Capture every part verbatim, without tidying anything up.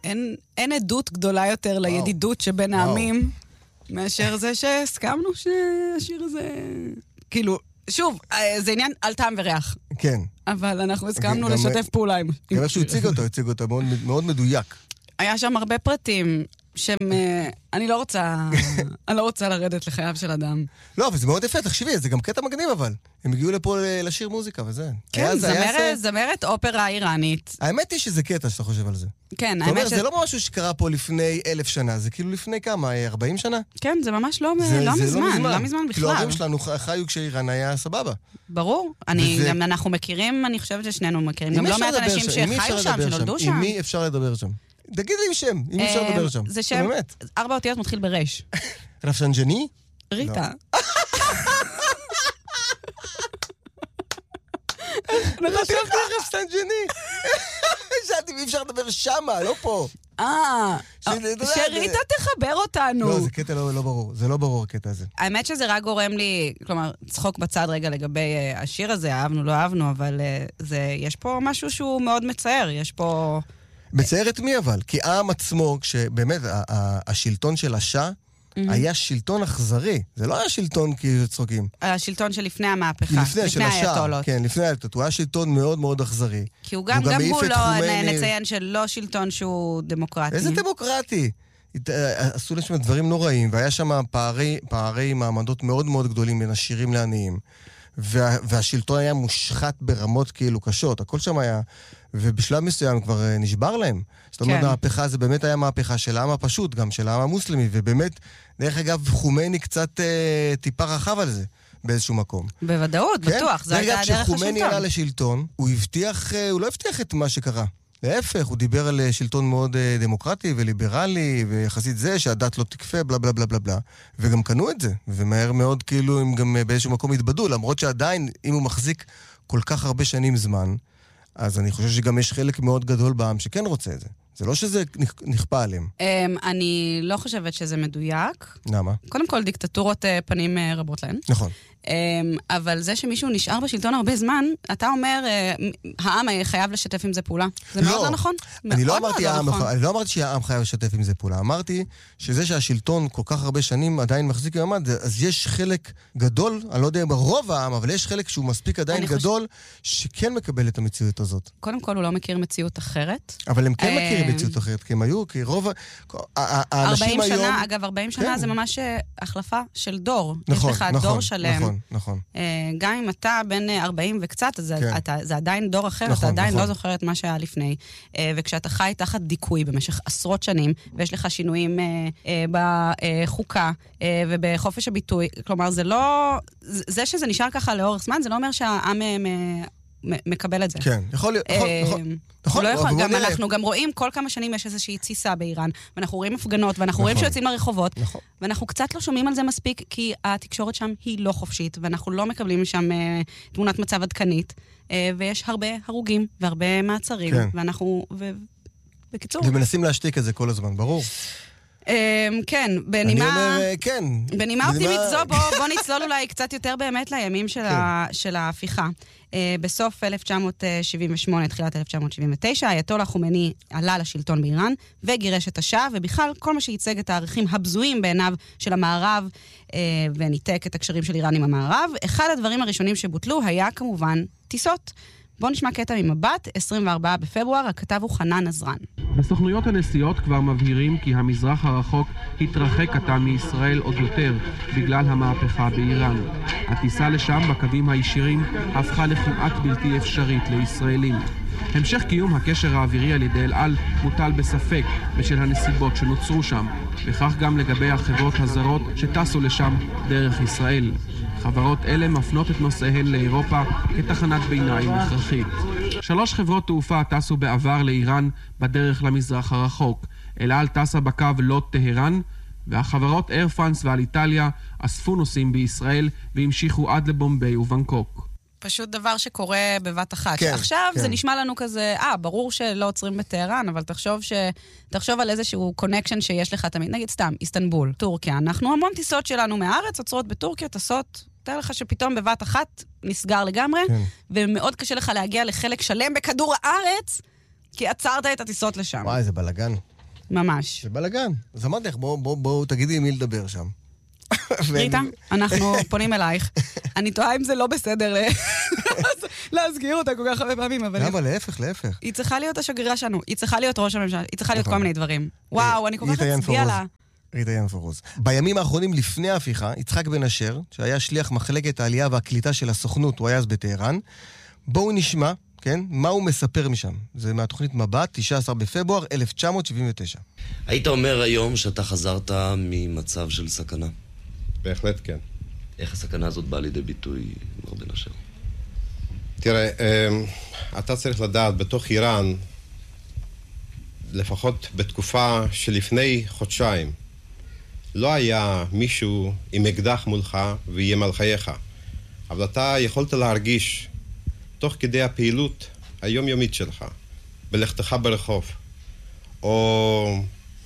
אין, אין עדות גדולה יותר לידידות שבין העמים, מאשר זה שהסכמנו שהשיר הזה... כאילו, שוב, זה עניין על טעם וריח. כן. אבל אנחנו הסכמנו לשתף פעולה עם... גם איך שהוא הציג אותו, הציג אותו מאוד, מאוד מדויק. היה שם הרבה פרטים שהם... אני לא רוצה... אני לא רוצה לרדת לחייו של אדם. לא, אבל זה מאוד יפה, תחשבי, זה גם קטע מגניב, אבל. הם הגיעו לפה לשיר מוזיקה, וזה. כן, זמרת אופרה איראנית. האמת היא שזה קטע שאתה חושב על זה. כן, האמת ש... זה לא משהו שקרה פה לפני אלף שנה, זה כאילו לפני כמה, ארבעים שנה? כן, זה ממש לא מזמן, לא מזמן בכלל. כאילו, ההורים שלנו חיו כשאיראן היה סבבה. ברור. אנחנו מכירים, אני חושבת ששנינו מכירים. גם לא מעט אנשים שחיו שם, שנולדו שם. עם מי אפשר לדבר שם? תגיד לי עם שם, עם מי אפשר לדבר שם. זה שם, ארבע אותיות מתחיל ברש. רפסנג'ני? ריטה. נתתי לך רפסנג'ני. שאלתי מי אפשר לדבר שמה, לא פה. אה, שריטה תחבר אותנו. לא, זה קטע לא ברור, זה לא ברור הקטע הזה. האמת שזה רק גורם לי, כלומר, צחוק בצד רגע לגבי השיר הזה, אהבנו, לא אהבנו, אבל יש פה משהו שהוא מאוד מצער, יש פה... מצער את מי אבל? כי העם עצמו, כשבאמת השלטון של השאה, היה שלטון אכזרי. זה לא היה שלטון כאילו צחוקים. השלטון שלפני המהפכה. לפני האייתולות. כן, לפני האייתולות. הוא היה שלטון מאוד מאוד אכזרי. כי הוא גם, גם הוא לא נציין של לא שלטון שהוא דמוקרטי. איזה דמוקרטי? עשו לשם דברים נוראים, והיה שם פערי, פערי מעמדות מאוד מאוד גדולים בין עשירים לעניים. וה, והשלטון היה מושחת ברמות כאילו קשות. הכל שם היה... ובשלב מסוים כבר נשבר להם. זאת אומרת, כן. המהפכה זה באמת היה מהפכה של העם הפשוט, גם של העם המוסלמי, ובאמת, דרך אגב, חומני קצת אה, טיפה רחב על זה, באיזשהו מקום. בוודאות, כן? בטוח, זה הייתה הדרך לשלטון. כשחומני עלה לשלטון, הוא הבטיח, אה, הוא לא הבטיח את מה שקרה. להפך, הוא דיבר על שלטון מאוד אה, דמוקרטי וליברלי, ויחסית זה שהדת לא תקפה, בלה בלה בלה בלה בלה. וגם קנו את זה, ומהר מאוד כאילו הם גם באיזשהו מקום התבדו, למרות שעדיין, אם הוא מחזיק כל כך הרבה שנים זמן, אז אני חושב שגם יש חלק מאוד גדול בעם שכן רוצה את זה. זה לא שזה נכפה עליהם. אני לא חושבת שזה מדויק. למה? קודם כל, דיקטטורות פנים רבות להן. נכון. אבל זה שמישהו נשאר בשלטון הרבה זמן, אתה אומר, העם חייב לשתף עם זה פעולה. זה מאוד לא נכון. אני לא אמרתי שהעם חייב לשתף עם זה פעולה. אמרתי שזה שהשלטון כל כך הרבה שנים עדיין מחזיק במעמד, אז יש חלק גדול, אני לא יודע ברוב העם, אבל יש חלק שהוא מספיק עדיין גדול, שכן מקבל את המציאות הזאת. קודם כל, הוא לא מכיר מציאות אחרת. אבל הם כן מכירים מציאות אחרת, כי הם היו, כי רוב האנשים היום... אגב, ארבעים שנה זה ממש החלפה של דור. יש לך דור שלם. נכון, נכון. גם אם אתה בין ארבעים וקצת, אז זה עדיין דור אחר, אתה עדיין לא זוכר את מה שהיה לפני. וכשאתה חי תחת דיכוי במשך עשרות שנים, ויש לך שינויים בחוקה ובחופש הביטוי, כלומר, זה לא... זה שזה נשאר ככה לאורך זמן, זה לא אומר שהעם מקבל את זה. כן, יכול להיות, נכון. נכון, לא יכול, גם אנחנו גם רואים כל כמה שנים יש איזושהי ציסה באיראן, ואנחנו רואים הפגנות, ואנחנו רואים שיוצאים לרחובות, ואנחנו קצת לא שומעים על זה מספיק, כי התקשורת שם היא לא חופשית, ואנחנו לא מקבלים משם תמונת מצב עדכנית, ויש הרבה הרוגים והרבה מעצרים, ואנחנו, בקיצור... ומנסים להשתיק את זה כל הזמן, ברור. כן, בנימה... כן. בנימה אופטימית זו, בוא נצלול אולי קצת יותר באמת לימים של ההפיכה. בסוף אלף תשע מאות שבעים ושמונה, תחילת אלף תשע מאות שבעים ותשע, האייתולה חומייני עלה לשלטון באיראן, וגירש את השאה, ובכלל כל מה שייצג את הערכים הבזויים בעיניו של המערב, וניתק את הקשרים של איראן עם המערב. אחד הדברים הראשונים שבוטלו היה כמובן טיסות. בואו נשמע קטע ממבט, עשרים וארבעה בפברואר, הכתב הוא חנן עזרן. בסוכנויות הנסיעות כבר מבהירים כי המזרח הרחוק התרחק עתה מישראל עוד יותר בגלל המהפכה באיראן. הטיסה לשם בקווים הישירים הפכה לכמעט בלתי אפשרית לישראלים. המשך קיום הקשר האווירי על ידי אל על מוטל בספק בשל הנסיבות שנוצרו שם, וכך גם לגבי החברות הזרות שטסו לשם דרך ישראל. חברות אלה מפנות את נושאיהן לאירופה כתחנת ביניים הכרחית. שלוש חברות תעופה טסו בעבר לאיראן בדרך למזרח הרחוק. אל על טסה בקו לוט טהרן, והחברות אייר פרנס ועל איטליה אספו נוסעים בישראל והמשיכו עד לבומביי ובנקוק. פשוט דבר שקורה בבת אחת. כן, עכשיו כן. זה נשמע לנו כזה, אה, ברור שלא עוצרים בטהרן, אבל תחשוב ש... תחשוב על איזשהו קונקשן שיש לך תמיד. נגיד סתם, איסטנבול, טורקיה. אנחנו המון טיסות שלנו מהארץ, עוצרות בטורקיה, טסות, תאר לך שפתאום בבת אחת נסגר לגמרי, כן. ומאוד קשה לך להגיע לחלק שלם בכדור הארץ, כי עצרת את הטיסות לשם. וואי, זה בלגן. ממש. זה בלגן. אז אמרתי לך, בואו תגידי מי לדבר שם. ריטה, אנחנו פונים אלייך. אני טועה אם זה לא בסדר להזכיר אותה כל כך הרבה פעמים, אבל... למה? להפך, להפך. היא צריכה להיות השגרירה שלנו, היא צריכה להיות ראש הממשלה, היא צריכה להיות כל מיני דברים. וואו, אני כל כך אצביע לה. ריטה ין פורוז. בימים האחרונים לפני ההפיכה, יצחק בן אשר, שהיה שליח מחלקת העלייה והקליטה של הסוכנות, הוא היה אז בטהרן, בואו נשמע, כן, מה הוא מספר משם. זה מהתוכנית מבט, תשעה עשר בפברואר אלף תשע מאות שבעים ותשע. היית אומר היום שאתה חזרת ממצב של סכנה? בהחלט כן. איך הסכנה הזאת באה לידי ביטוי, מר בן אשר? תראה, אתה צריך לדעת, בתוך איראן, לפחות בתקופה שלפני חודשיים, לא היה מישהו עם אקדח מולך ואיים על חייך. אבל אתה יכולת להרגיש, תוך כדי הפעילות היומיומית שלך, בלכתך ברחוב, או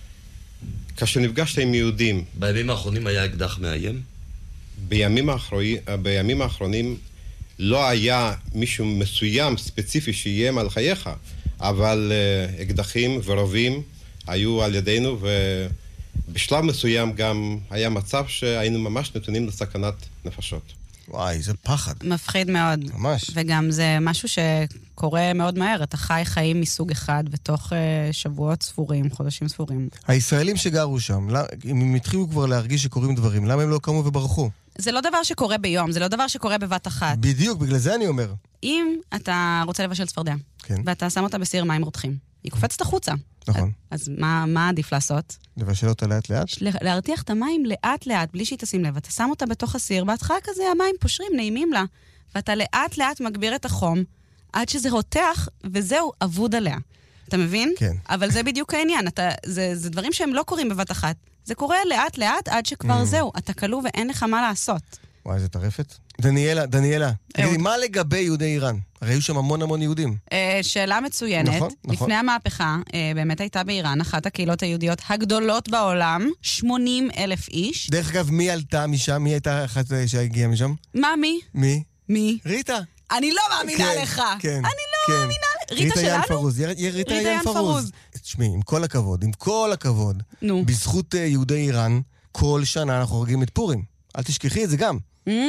כאשר נפגשת עם יהודים. בימים האחרונים היה אקדח מאיים? בימים, האחרונים, בימים האחרונים לא היה מישהו מסוים, ספציפי, שאיים על חייך, אבל uh, אקדחים ורובים היו על ידינו, ובשלב מסוים גם היה מצב שהיינו ממש נתונים לסכנת נפשות. וואי, זה פחד. מפחיד מאוד. ממש. וגם זה משהו שקורה מאוד מהר. אתה חי חיים מסוג אחד בתוך uh, שבועות ספורים, חודשים ספורים. הישראלים שגרו שם, אם הם התחילו כבר להרגיש שקורים דברים, למה הם לא קמו וברחו? זה לא דבר שקורה ביום, זה לא דבר שקורה בבת אחת. בדיוק, בגלל זה אני אומר. אם אתה רוצה לבשל צפרדע, כן. ואתה שם אותה בסיר מים רותחים, היא קופצת החוצה. נכון. אז מה, מה עדיף לעשות? לבשל אותה לאט לאט? להרתיח את המים לאט לאט, בלי שהיא תשים לב. אתה שם אותה בתוך הסיר, בהתחלה כזה המים פושרים, נעימים לה, ואתה לאט לאט מגביר את החום, עד שזה רותח, וזהו, אבוד עליה. אתה מבין? כן. אבל זה בדיוק העניין. אתה, זה, זה דברים שהם לא קורים בבת אחת. זה קורה לאט לאט, עד שכבר mm. זהו, אתה כלוא ואין לך מה לעשות. וואי, זה טרפת. דניאלה, דניאלה, תגידי, מה לגבי יהודי איראן? הרי היו שם המון המון יהודים. שאלה מצוינת. נכון, נכון. לפני המהפכה, באמת הייתה באיראן אחת הקהילות היהודיות הגדולות בעולם, שמונים אלף איש. דרך אגב, מי עלתה משם? מי הייתה אחת שהגיעה משם? מה, מי? מי? מי? ריטה. אני לא מאמינה כן, לך. כן, אני לא כן. מאמינה לך. ריטה שלנו? פרוז. ריטה ין פרוז. תשמעי, עם כל הכבוד, עם כל הכבוד, נו. בזכות יהודי איראן, כל שנה אנחנו חוגגים את פורים. אל תשכחי את זה גם.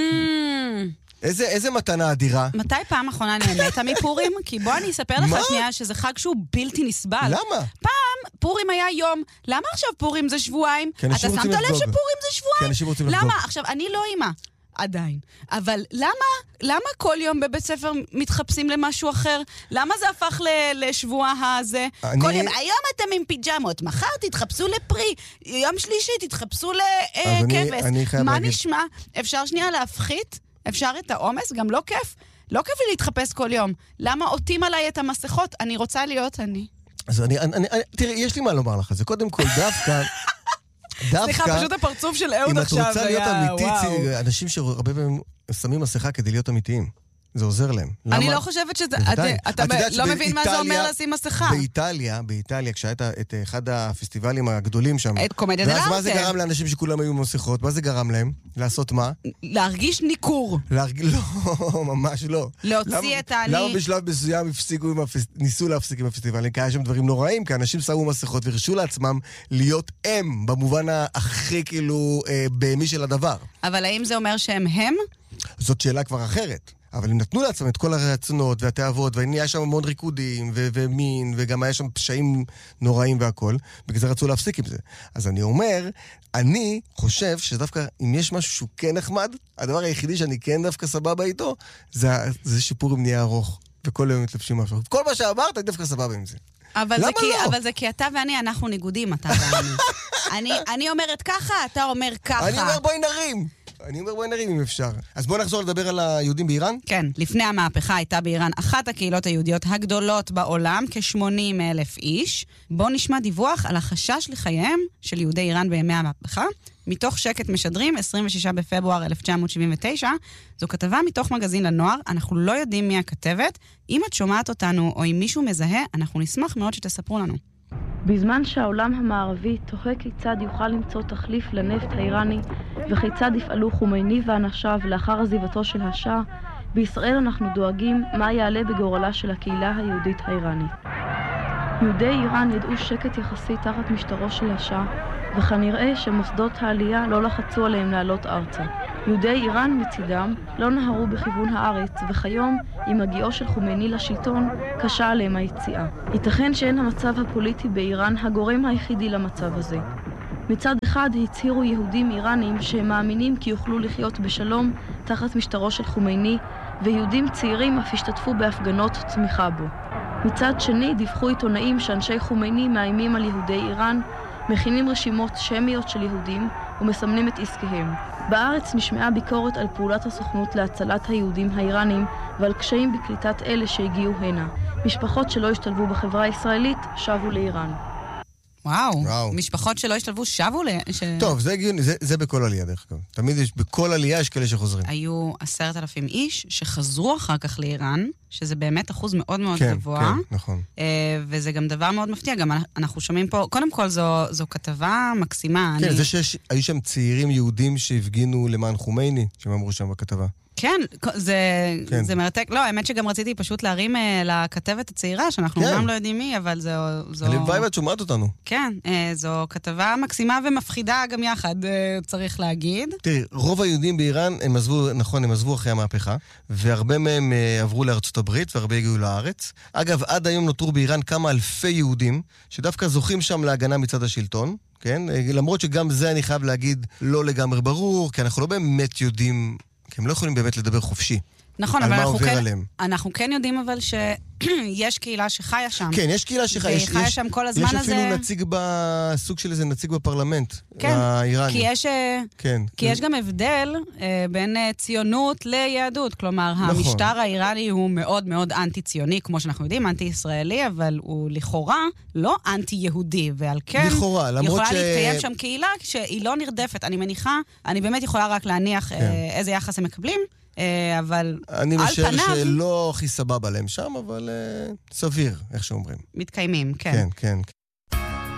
איזה, איזה מתנה אדירה. מתי פעם אחרונה נהנית מפורים? כי בוא אני אספר לך שנייה שזה חג שהוא בלתי נסבל. למה? פעם פורים היה יום. למה עכשיו פורים זה שבועיים? אתה שמת לב שפורים זה שבועיים? כי אנשים רוצים לחגוג. למה? עכשיו, אני לא אימא. עדיין. אבל למה, למה כל יום בבית ספר מתחפשים למשהו אחר? למה זה הפך לשבוע הזה? אני... כל יום, היום אתם עם פיג'מות, מחר תתחפשו לפרי, יום שלישי תתחפשו לכבש. מה להגיד... נשמע? אפשר שנייה להפחית? אפשר את העומס? גם לא כיף. לא כיף לי להתחפש כל יום. למה עוטים עליי את המסכות? אני רוצה להיות אני. אז אני, אני, אני, תראי, יש לי מה לומר לך. זה קודם כל דווקא... סליחה, פשוט הפרצוף של אהוד עכשיו. אם את רוצה להיות אמיתית, אנשים שהרבה פעמים שמים מסכה כדי להיות אמיתיים. זה עוזר להם. אני לא חושבת שזה... אתה לא מבין מה זה אומר לשים מסכה. באיטליה, באיטליה, כשהיית את אחד הפסטיבלים הגדולים שם, את קומדיה דל'ארטה. ואז מה זה גרם לאנשים שכולם היו מסכות? מה זה גרם להם? לעשות מה? להרגיש ניכור. לא, ממש לא. להוציא את אני... למה בשלב מסוים ניסו להפסיק עם הפסטיבלים? כי היה שם דברים נוראים, כי אנשים שמו מסכות והרשו לעצמם להיות הם, במובן הכי כאילו בהמי של הדבר. אבל האם זה אומר שהם הם? זאת שאלה כבר אחרת. אבל הם נתנו לעצמם את כל הרצונות והתאוות, והיה שם המון ריקודים ו- ומין, וגם היה שם פשעים נוראים והכל, בגלל זה רצו להפסיק עם זה. אז אני אומר, אני חושב שדווקא אם יש משהו שהוא כן נחמד, הדבר היחידי שאני כן דווקא סבבה איתו, זה, זה שפורים נהיה ארוך, וכל היום מתלבשים משהו. כל מה שאמרת, אני דווקא סבבה עם זה. אבל זה, כי, לא? אבל זה כי אתה ואני, אנחנו ניגודים, אתה ואני. אני, אני אומרת ככה, אתה אומר ככה. אני אומר בואי נרים. אני אומר בואי נרים אם אפשר. אז בואו נחזור לדבר על היהודים באיראן. כן, לפני המהפכה הייתה באיראן אחת הקהילות היהודיות הגדולות בעולם, כ-שמונים אלף איש. בואו נשמע דיווח על החשש לחייהם של יהודי איראן בימי המהפכה. מתוך שקט משדרים, עשרים ושישה בפברואר אלף תשע מאות שבעים ותשע. זו כתבה מתוך מגזין לנוער, אנחנו לא יודעים מי הכתבת. אם את שומעת אותנו או אם מישהו מזהה, אנחנו נשמח מאוד שתספרו לנו. בזמן שהעולם המערבי תוהה כיצד יוכל למצוא תחליף לנפט האיראני וכיצד יפעלו חומייני ואנשיו לאחר עזיבתו של השאה, בישראל אנחנו דואגים מה יעלה בגורלה של הקהילה היהודית האיראנית. יהודי איראן ידעו שקט יחסי תחת משטרו של השאה, וכנראה שמוסדות העלייה לא לחצו עליהם לעלות ארצה. יהודי איראן מצידם לא נהרו בכיוון הארץ, וכיום, עם הגיעו של חומייני לשלטון, קשה עליהם היציאה. ייתכן שאין המצב הפוליטי באיראן הגורם היחידי למצב הזה. מצד אחד הצהירו יהודים איראנים שהם מאמינים כי יוכלו לחיות בשלום תחת משטרו של חומייני, ויהודים צעירים אף השתתפו בהפגנות תמיכה בו. מצד שני דיווחו עיתונאים שאנשי חומייני מאיימים על יהודי איראן, מכינים רשימות שמיות של יהודים ומסמנים את עסקיהם. בארץ נשמעה ביקורת על פעולת הסוכנות להצלת היהודים האיראנים ועל קשיים בקליטת אלה שהגיעו הנה. משפחות שלא השתלבו בחברה הישראלית שבו לאיראן. וואו, וואו. משפחות שלא השתלבו שבו ל... ש... טוב, זה הגיוני, זה, זה בכל עלייה דרך כלל. תמיד יש, בכל עלייה יש כאלה שחוזרים. היו עשרת אלפים איש שחזרו אחר כך לאיראן, שזה באמת אחוז מאוד מאוד כן, גבוה. כן, נכון. וזה גם דבר מאוד מפתיע, גם אנחנו שומעים פה, קודם כל זו, זו כתבה מקסימה. כן, אני... זה שהיו שם צעירים יהודים שהפגינו למען חומייני, שהם אמרו שם בכתבה. כן, זה, כן. זה מרתק. לא, האמת שגם רציתי פשוט להרים uh, לכתבת הצעירה, שאנחנו כן. גם לא יודעים מי, אבל זו... זו... הלוואי ואת שומעת אותנו. כן, uh, זו כתבה מקסימה ומפחידה גם יחד, uh, צריך להגיד. תראי, רוב היהודים באיראן, הם עזבו, נכון, הם עזבו אחרי המהפכה, והרבה מהם uh, עברו לארצות הברית, והרבה הגיעו לארץ. אגב, עד היום נותרו באיראן כמה אלפי יהודים, שדווקא זוכים שם להגנה מצד השלטון. כן? למרות שגם זה אני חייב להגיד לא לגמרי ברור, כי אנחנו לא באמת יודעים... כי הם לא יכולים באמת לדבר חופשי. נכון, אבל אנחנו כן, אנחנו כן יודעים אבל שיש קהילה שחיה שם. כן, יש קהילה שחיה. והיא חיה שם כל הזמן הזה. יש אפילו נציג בסוג של איזה נציג בפרלמנט האיראני. כי יש, כן. כי יש גם הבדל בין ציונות ליהדות. כלומר, המשטר האיראני הוא מאוד מאוד אנטי-ציוני, כמו שאנחנו יודעים, אנטי-ישראלי, אבל הוא לכאורה לא אנטי-יהודי, ועל כן לכאורה, למרות יכולה להתקיים שם קהילה שהיא לא נרדפת. אני מניחה, אני באמת יכולה רק להניח איזה יחס הם מקבלים, אבל אני משער שלא הכי סבבה להם שם, אבל סביר, איך שאומרים. מתקיימים, כן. כן, כן.